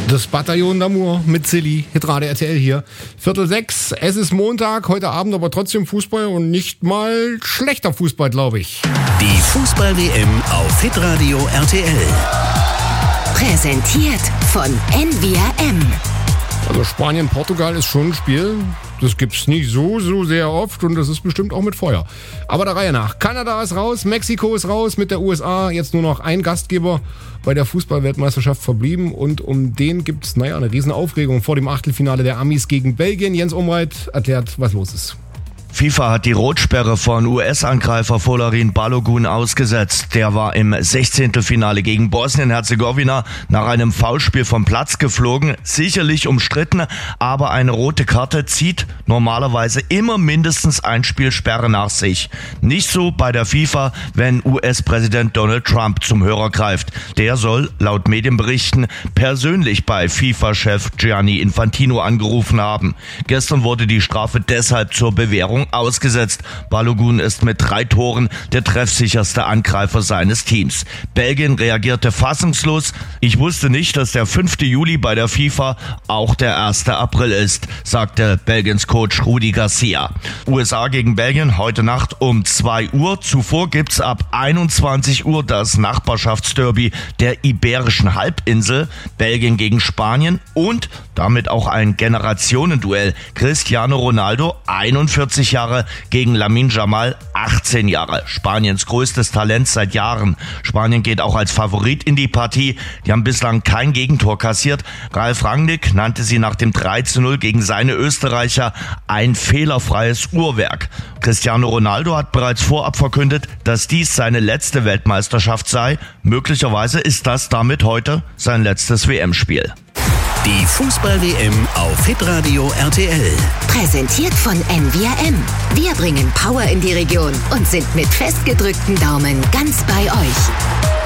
Das Bataillon d'Amour mit Silly, Hitrade RTL hier. 5:45, es ist Montag, heute Abend aber trotzdem Fußball und nicht mal schlechter Fußball, glaube ich. Die Fußball-WM auf Hitradio RTL. Präsentiert von NVRM. Also Spanien-Portugal ist schon ein Spiel, das gibt's nicht so sehr oft und das ist bestimmt auch mit Feuer. Aber der Reihe nach. Kanada ist raus, Mexiko ist raus, mit der USA jetzt nur noch ein Gastgeber bei der Fußball-Weltmeisterschaft verblieben und um den gibt's, eine Riesenaufregung vor dem Achtelfinale der Amis gegen Belgien. Jens Umreit erklärt, was los ist. FIFA hat die Rotsperre von US-Angreifer Folarin Balogun ausgesetzt. Der war im 16. Finale gegen Bosnien-Herzegowina nach einem Foulspiel vom Platz geflogen. Sicherlich umstritten, aber eine rote Karte zieht normalerweise immer mindestens ein Spielsperre nach sich. Nicht so bei der FIFA, wenn US-Präsident Donald Trump zum Hörer greift. Der soll, laut Medienberichten, persönlich bei FIFA-Chef Gianni Infantino angerufen haben. Gestern wurde die Strafe deshalb zur Bewährung ausgesetzt. Balogun ist mit 3 Toren der treffsicherste Angreifer seines Teams. Belgien reagierte fassungslos. Ich wusste nicht, dass der 5. Juli bei der FIFA auch der 1. April ist, sagte Belgiens Coach Rudi Garcia. USA gegen Belgien heute Nacht um 2 Uhr. Zuvor gibt's ab 21 Uhr das Nachbarschaftsderby der Iberischen Halbinsel. Belgien gegen Spanien und damit auch ein Generationenduell. Cristiano Ronaldo, 41 Jahre, gegen Lamine Yamal, 18 Jahre. Spaniens größtes Talent seit Jahren. Spanien geht auch als Favorit in die Partie. Die haben bislang kein Gegentor kassiert. Ralf Rangnick nannte sie nach dem 3:0 gegen seine Österreicher ein fehlerfreies Uhrwerk. Cristiano Ronaldo hat bereits vorab verkündet, dass dies seine letzte Weltmeisterschaft sei. Möglicherweise ist das damit heute sein letztes WM-Spiel. Die Fußball-WM auf Hitradio RTL. Präsentiert von NVRM. Wir bringen Power in die Region und sind mit festgedrückten Daumen ganz bei euch.